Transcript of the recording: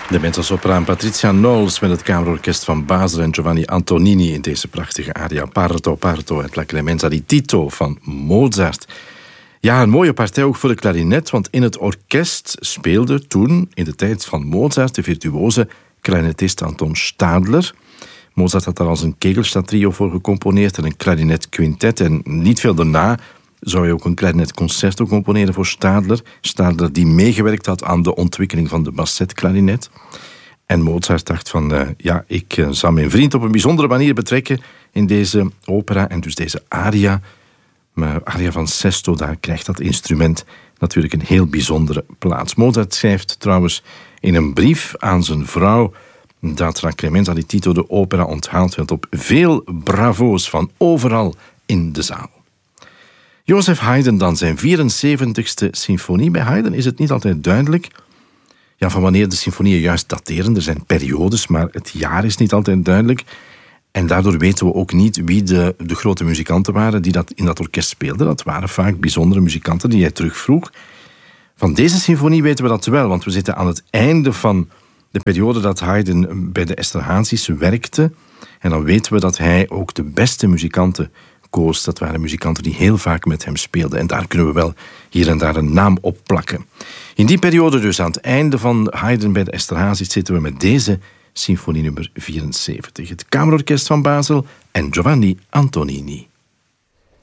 De mezzosopraan Patricia Knowles met het Kamerorkest van Basel en Giovanni Antonini in deze prachtige aria Parto Parto uit La Clemenza di Tito van Mozart. Ja, een mooie partij ook voor de klarinet, want in het orkest speelde toen, in de tijd van Mozart, de virtuoze klarinetist Anton Stadler. Mozart had daar als een Kegelstadt-trio voor gecomponeerd en een klarinetquintet. En niet veel daarna zou hij ook een klarinetconcerto componeren voor Stadler. Stadler die meegewerkt had aan de ontwikkeling van de bassetklarinet. En Mozart dacht van, ik zal mijn vriend op een bijzondere manier betrekken in deze opera. En dus deze aria, aria van Sesto, daar krijgt dat instrument natuurlijk een heel bijzondere plaats. Mozart schrijft trouwens in een brief aan zijn vrouw dat La Clemenza di Tito de opera onthaald werd op veel bravo's van overal in de zaal. Joseph Haydn dan, zijn 74ste symfonie. Bij Haydn is het niet altijd duidelijk van wanneer de symfonieën juist dateren. Er zijn periodes, maar het jaar is niet altijd duidelijk. En daardoor weten we ook niet wie de grote muzikanten waren die dat in dat orkest speelden. Dat waren vaak bijzondere muzikanten die hij terugvroeg. Van deze symfonie weten we dat wel, want we zitten aan het einde van de periode dat Haydn bij de Esterházys werkte. En dan weten we dat hij ook de beste muzikanten koos. Dat waren muzikanten die heel vaak met hem speelden. En daar kunnen we wel hier en daar een naam op plakken. In die periode dus, aan het einde van Haydn bij de Esterházys, zitten we met deze symfonie nummer 74. Het Kamerorkest van Basel en Giovanni Antonini.